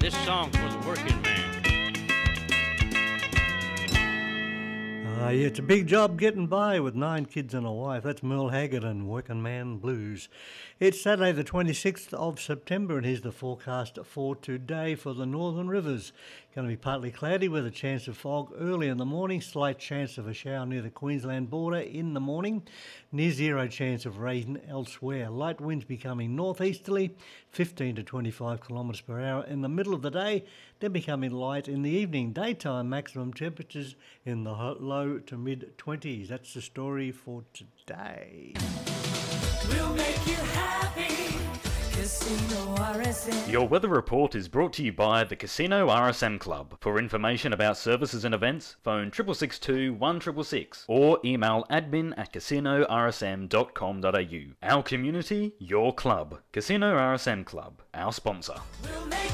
This song's for the working man. Yeah, it's a big job getting by with 9 kids and a wife. That's Merle Haggard and Working Man Blues. It's Saturday the 26th of September and here's the forecast for today for the Northern Rivers. Going to be partly cloudy with a chance of fog early in the morning, slight chance of a shower near the Queensland border in the morning, near zero chance of rain elsewhere. Light winds becoming northeasterly, 15 to 25 kilometres per hour in the middle of the day, then becoming light in the evening. Daytime maximum temperatures in the low to mid-20s. That's the story for today. We'll make you happy. Casino RSM. Your weather report is brought to you by the Casino RSM Club. For information about services and events, phone 6662 1666 or email admin@casinorsm.com.au. Our community, your club. Casino RSM Club, our sponsor. We'll make